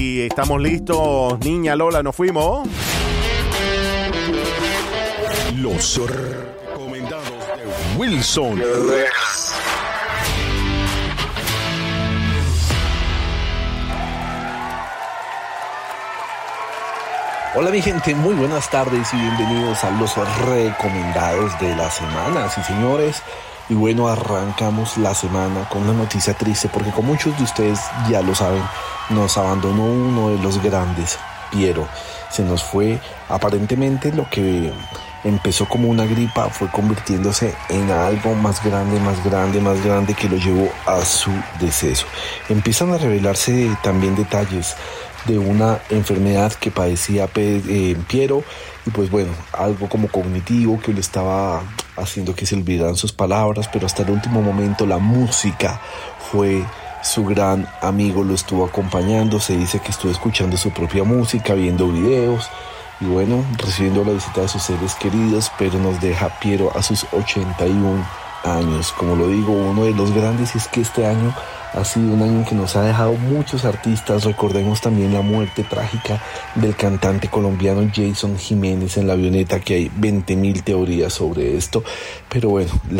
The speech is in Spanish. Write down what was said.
Y estamos listos, niña Lola, nos fuimos. Los recomendados de Wilson. Hola mi gente, muy buenas tardes y bienvenidos a los recomendados de la semana, sí señores. Y bueno, arrancamos la semana con una noticia triste porque como muchos de ustedes ya lo saben, nos abandonó uno de los grandes, Piero. Se nos fue, aparentemente lo que empezó como una gripa fue convirtiéndose en algo más grande que lo llevó a su deceso. Empiezan a revelarse también detalles de una enfermedad que padecía Piero y pues bueno, algo como cognitivo que le estaba haciendo que se olvidaran sus palabras, pero hasta el último momento la música fue su gran amigo, lo estuvo acompañando. Se dice que estuvo escuchando su propia música, viendo videos y bueno, recibiendo la visita de sus seres queridos, pero nos deja Piero a sus 81 años. Como lo digo, uno de los grandes, y es que este año ha sido un año en que nos ha dejado muchos artistas. Recordemos también la muerte trágica del cantante colombiano Jason Jiménez en la avioneta, que hay 20.000 teorías sobre esto, pero bueno,